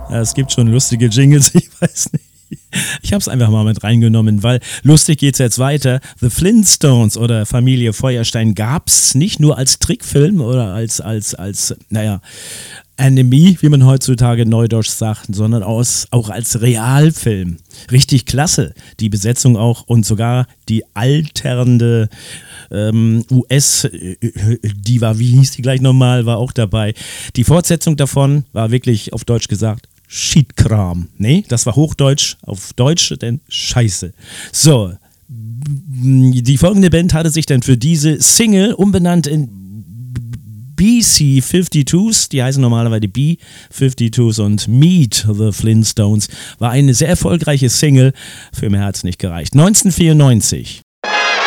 Ja, es gibt schon lustige Jingles, ich weiß nicht. Ich habe es einfach mal mit reingenommen, weil lustig geht's jetzt weiter. The Flintstones oder Familie Feuerstein gab's nicht nur als Trickfilm oder als Anime, wie man heutzutage neudeutsch sagt, sondern auch als Realfilm. Richtig klasse. Die Besetzung auch und sogar die alternde US-Diva, wie hieß die gleich nochmal, war auch dabei. Die Fortsetzung davon war wirklich auf Deutsch gesagt Schiedkram. Nee, das war Hochdeutsch, auf Deutsch denn Scheiße. So, die folgende Band hatte sich dann für diese Single umbenannt in BC-52s, die heißen normalerweise B-52s und Meet the Flintstones, war eine sehr erfolgreiche Single, für mehr hat es nicht gereicht. 1994.